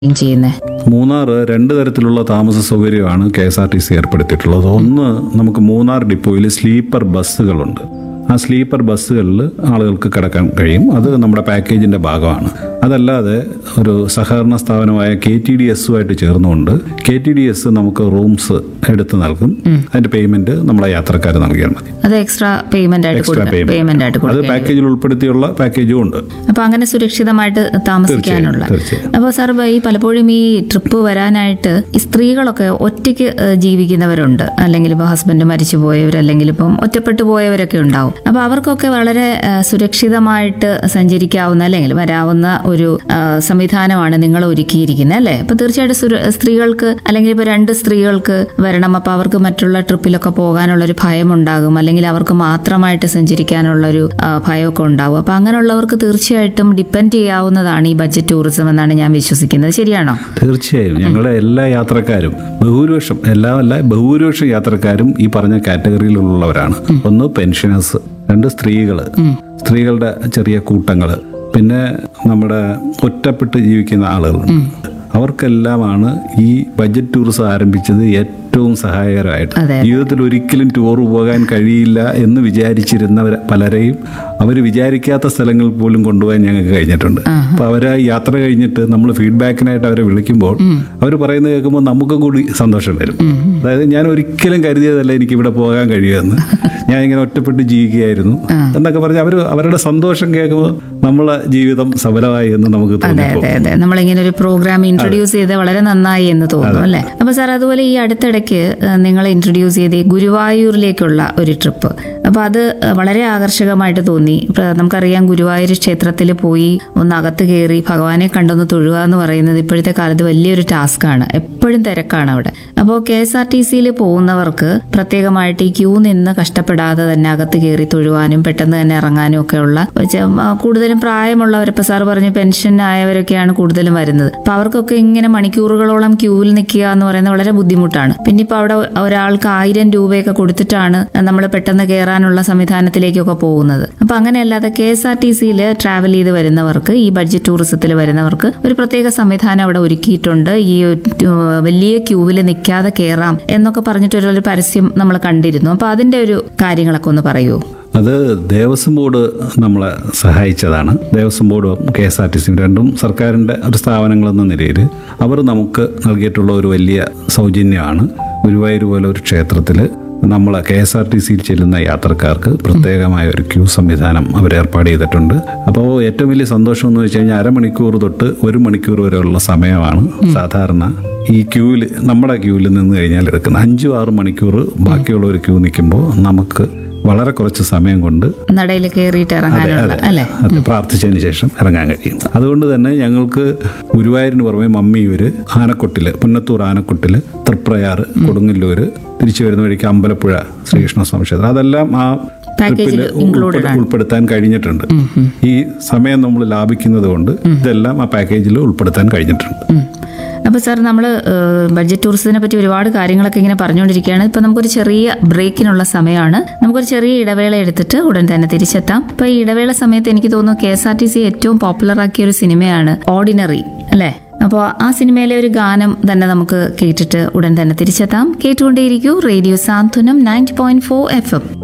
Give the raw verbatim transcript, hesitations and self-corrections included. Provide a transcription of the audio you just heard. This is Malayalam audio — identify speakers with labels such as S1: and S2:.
S1: ചെയ്യുന്നത്?
S2: മൂന്നാർ രണ്ട് തരത്തിലുള്ള താമസ സൗകര്യമാണ് K S R T C ഏർപ്പെടുത്തിയിട്ടുള്ളത്. ഒന്ന്, നമുക്ക് മൂന്നാർ ഡിപ്പോയിൽ സ്ലീപ്പർ ബസ്സുകളുണ്ട്. ആ സ്ലീപ്പർ ബസ്സുകളിൽ ആളുകൾക്ക് കിടക്കാൻ കഴിയും. അത് നമ്മുടെ പാക്കേജിൻ്റെ ഭാഗമാണ്. അതല്ലാതെ ഒരു സഹകരണ സ്ഥാപനമായ കെ ടി ഡി എസുമായിട്ട് ചേർന്നുകൊണ്ട് കെ ടി ഡി എസ് നമുക്ക് റൂംസ് എടുത്ത് നൽകും. അതിന്റെ പേയ്മെന്റ് നമ്മളെ യാത്രക്കാർ നൽകിയാൽ മതി.
S1: അത് എക്സ്ട്രാ പേയ്മെന്റ് ആയിട്ട്
S2: എക്സ്ട്രാ
S1: കൊടുക്കണം. പേയ്മെന്റ് ആയിട്ട്
S2: അത്
S1: കൊടുക്കണം.
S2: പാക്കേജിൽ ഉൾപ്പെടുത്തിയുള്ള പാക്കേജും ഉണ്ട്.
S1: അപ്പൊ അങ്ങനെ സുരക്ഷിതമായിട്ട് താമസിക്കാനുള്ള.
S2: തീർച്ചയായും.
S1: അപ്പോൾ സാർ ഈ പലപ്പോഴും ഈ ട്രിപ്പ് വരാനായിട്ട് ഈ സ്ത്രീകളൊക്കെ ഒറ്റയ്ക്ക് ഏഹ്, ജീവിക്കുന്നവരുണ്ട്. അല്ലെങ്കിൽ ഇപ്പോൾ ഹസ്ബൻഡ് മരിച്ചു പോയവർ, അല്ലെങ്കിൽ ഇപ്പം ഒറ്റപ്പെട്ടു പോയവരൊക്കെ ഉണ്ടാവും. അപ്പൊ അവർക്കൊക്കെ വളരെ ഏഹ്, സുരക്ഷിതമായിട്ട് സഞ്ചരിക്കാവുന്ന അല്ലെങ്കിൽ വരാവുന്ന ഒരു ഏഹ്, സംവിധാനമാണ് നിങ്ങൾ ഒരുക്കിയിരിക്കുന്നത് അല്ലേ? അപ്പൊ തീർച്ചയായിട്ടും സുര- സ്ത്രീകൾക്ക് അല്ലെങ്കിൽ ഇപ്പൊ രണ്ട് സ്ത്രീകൾക്ക് വരണം, അപ്പൊ അവർക്ക് മറ്റുള്ള ട്രിപ്പിലൊക്കെ പോകാനുള്ള ഒരു ഭയം ഉണ്ടാകും, അല്ലെങ്കിൽ അവർക്ക് മാത്രമായിട്ട് സഞ്ചരിക്കാനുള്ള ഒരു ആ, ഭയമൊക്കെ ഉണ്ടാവും. അപ്പൊ അങ്ങനെയുള്ളവർക്ക് തീർച്ചയായിട്ടും ഡിപ്പെൻഡ് ചെയ്യാവുന്നതാണ് ഈ ബഡ്ജറ്റ് ടൂറിസം എന്നാണ് ഞാൻ വിശ്വസിക്കുന്നത്. ശരിയാണോ?
S2: തീർച്ചയായും ഞങ്ങളുടെ എല്ലാ യാത്രക്കാരും ബഹുഭൂരിപക്ഷം എല്ലാ അല്ല ബഹുഭൂരിപക്ഷം യാത്രക്കാരും ഈ പറഞ്ഞ കാറ്റഗറിയിലുള്ളവരാണ്. ഒന്ന് പെൻഷനേഴ്സ്, രണ്ട് സ്ത്രീകള്, സ്ത്രീകളുടെ ചെറിയ കൂട്ടങ്ങള്, പിന്നെ നമ്മുടെ ഒറ്റപ്പെട്ട് ജീവിക്കുന്ന ആളുകളുണ്ട്. അവർക്കെല്ലാമാണ് ഈ ബഡ്ജറ്റ് ടൂറിസം ആരംഭിച്ചത് ഏറ്റവും സഹായകരമായിട്ട്.
S1: അതെ.
S2: ജീവിതത്തിൽ ഒരിക്കലും ടൂർ പോകാൻ കഴിയില്ല എന്ന് വിചാരിച്ചിരുന്നവർ പലരെയും അവർ വിചാരിക്കാത്ത സ്ഥലങ്ങളിൽ പോലും കൊണ്ടുപോകാൻ ഞങ്ങൾക്ക് കഴിഞ്ഞിട്ടുണ്ട്. അപ്പൊ അവരെ യാത്ര കഴിഞ്ഞിട്ട് നമ്മൾ ഫീഡ്ബാക്കിനായിട്ട് അവരെ വിളിക്കുമ്പോൾ അവർ പറയുന്നത് കേൾക്കുമ്പോൾ നമുക്കും കൂടി സന്തോഷം വരും. അതായത് ഞാൻ ഒരിക്കലും കരുതിയതല്ല എനിക്ക് ഇവിടെ പോകാൻ കഴിയുമെന്ന്, ഞാൻ ഇങ്ങനെ ഒറ്റപ്പെട്ട് ജീവിക്കുകയായിരുന്നു എന്നൊക്കെ പറഞ്ഞ് അവർ അവരുടെ സന്തോഷം കേൾക്കുമ്പോൾ നമ്മളെ ജീവിതം സഫലമായി എന്ന് നമുക്ക്
S1: അതെ
S2: തോന്നിപ്പോ.
S1: അതെ അതെ നമ്മളിങ്ങനെ ഒരു പ്രോഗ്രാം ഇൻട്രൊഡ്യൂസ് ചെയ്ത് വളരെ നന്നായി എന്ന് തോന്നുന്നു അല്ലേ? അപ്പൊ സാർ അതുപോലെ ഈ അടുത്തിടയ്ക്ക് ഏഹ്, നിങ്ങൾ ഇൻട്രൊഡ്യൂസ് ചെയ്ത് ഈ ഗുരുവായൂരിലേക്കുള്ള ഒരു ട്രിപ്പ്, അപ്പൊ അത് വളരെ ആകർഷകമായിട്ട് തോന്നി. ഇപ്പൊ നമുക്കറിയാം ഗുരുവായൂർ ക്ഷേത്രത്തിൽ പോയി ഒന്ന് അകത്ത് കയറി ഭഗവാനെ കണ്ടൊന്ന് തൊഴുക എന്ന് പറയുന്നത് ഇപ്പോഴത്തെ കാലത്ത് വലിയൊരു ടാസ്ക്കാണ്. എപ്പോഴും തിരക്കാണ് അവിടെ. അപ്പോൾ കെ എസ് ആർ ടി സിയിൽ പോകുന്നവർക്ക് പ്രത്യേകമായിട്ട് ഈ ക്യൂ നിന്ന് കഷ്ടപ്പെടാതെ തന്നെ അകത്ത് കയറി തൊഴുവാനും പെട്ടെന്ന് തന്നെ ഇറങ്ങാനും ഒക്കെ ഉള്ള വെച്ച- ആ, കൂടുതലും പ്രായമുള്ളവർ, ഇപ്പൊ സാർ പറഞ്ഞു പെൻഷൻ ആയവരൊക്കെയാണ് കൂടുതലും വരുന്നത്. അപ്പൊ അവർക്കൊക്കെ ഇങ്ങനെ മണിക്കൂറുകളോളം ക്യൂവിൽ നിൽക്കുക എന്ന് പറയുന്നത് വളരെ ബുദ്ധിമുട്ടാണ്. പിന്നെ ഇപ്പൊ അവിടെ ഒരാൾക്ക് ആയിരം രൂപയൊക്കെ കൊടുത്തിട്ടാണ് നമ്മൾ പെട്ടെന്ന് കയറാനുള്ള സംവിധാനത്തിലേക്കൊക്കെ പോകുന്നത്. അപ്പൊ അങ്ങനെയല്ലാതെ കെ എസ് ആർ ടി സിയിൽ ട്രാവൽ ചെയ്ത് വരുന്നവർക്ക്, ഈ ബഡ്ജറ്റ് ടൂറിസത്തിൽ വരുന്നവർക്ക് ഒരു പ്രത്യേക സംവിധാനം അവിടെ ഒരുക്കിയിട്ടുണ്ട്. ഈ ഒരു വലിയ ക്യൂവിൽ നിൽക്കാതെ കയറാം എന്നൊക്കെ പറഞ്ഞിട്ടൊരു പരസ്യം നമ്മൾ കണ്ടിരുന്നു. അപ്പൊ അതിന്റെ ഒരു കാര്യങ്ങളൊക്കെ ഒന്ന് പറയൂ.
S2: അത് ദേവസ്വം ബോർഡ് നമ്മളെ സഹായിച്ചതാണ്. ദേവസ്വം ബോർഡും കെ എസ് ആർ ടി സിയും രണ്ടും സർക്കാരിൻ്റെ ഒരു സ്ഥാപനങ്ങളെന്ന നിലയിൽ അവർ നമുക്ക് നൽകിയിട്ടുള്ള ഒരു വലിയ സൗജന്യമാണ്. ഗുരുവായൂർ പോലെ ഒരു ക്ഷേത്രത്തിൽ നമ്മൾ കെ എസ് ആർ ടി സിയിൽ ചെല്ലുന്ന യാത്രക്കാർക്ക് പ്രത്യേകമായ ഒരു ക്യൂ സംവിധാനം അവർ ഏർപ്പാട് ചെയ്തിട്ടുണ്ട്. അപ്പോൾ ഏറ്റവും വലിയ സന്തോഷം എന്ന് വെച്ച് കഴിഞ്ഞാൽ അരമണിക്കൂർ തൊട്ട് ഒരു മണിക്കൂർ വരെയുള്ള സമയമാണ് സാധാരണ ഈ ക്യൂവിൽ നമ്മുടെ ക്യൂവിൽ നിന്ന് കഴിഞ്ഞാൽ എടുക്കുന്നത്. അഞ്ചും ആറ് മണിക്കൂർ ബാക്കിയുള്ള ഒരു ക്യൂ നിൽക്കുമ്പോൾ നമുക്ക് വളരെ കുറച്ച് സമയം കൊണ്ട്
S1: നടയിൽ കയറിയിട്ട് ഇറങ്ങാനുള്ള അല്ലേ?
S2: അത് പ്രാർത്ഥിച്ചതിന് ശേഷം ഇറങ്ങാൻ കഴിയും. അതുകൊണ്ട് തന്നെ ഞങ്ങൾക്ക് ഗുരുവായൂരിന് പുറമെ മമ്മിയൂര്, ആനക്കൊട്ടില്, പുന്നത്തൂർ ആനക്കൊട്ടില്, തൃപ്രയാറ്, കൊടുങ്ങല്ലൂര്, തിരിച്ചു വരുന്ന വഴിക്ക് അമ്പലപ്പുഴ ശ്രീകൃഷ്ണസ്വാമി ക്ഷേത്രം, അതെല്ലാം ആ ട്രിപ്പിൽ ഉൾപ്പെടുത്താൻ കഴിഞ്ഞിട്ടുണ്ട്. ഈ സമയം നമ്മൾ ലാഭിക്കുന്നത് കൊണ്ട് ഇതെല്ലാം ആ പാക്കേജിൽ ഉൾപ്പെടുത്താൻ കഴിഞ്ഞിട്ടുണ്ട്.
S1: അപ്പൊ സാർ നമ്മൾ ബഡ്ജറ്റ് ടൂറിസത്തിനെ പറ്റി ഒരുപാട് കാര്യങ്ങളൊക്കെ ഇങ്ങനെ പറഞ്ഞുകൊണ്ടിരിക്കുകയാണ്. ഇപ്പൊ നമുക്കൊരു ചെറിയ ബ്രേക്കിനുള്ള സമയമാണ്. നമുക്കൊരു ചെറിയ ഇടവേള എടുത്തിട്ട് ഉടൻ തന്നെ തിരിച്ചെത്താം. ഇപ്പൊ ഈ ഇടവേള സമയത്ത് എനിക്ക് തോന്നുന്നു K S R T C ഏറ്റവും പോപ്പുലർ ആക്കിയ ഒരു സിനിമയാണ് ഓർഡിനറി അല്ലേ? അപ്പോൾ ആ സിനിമയിലെ ഒരു ഗാനം തന്നെ നമുക്ക് കേട്ടിട്ട് ഉടൻ തന്നെ തിരിച്ചെത്താം. കേട്ടുകൊണ്ടേയിരിക്കൂ റേഡിയോ സാന്ത്വനം ninety point four F M.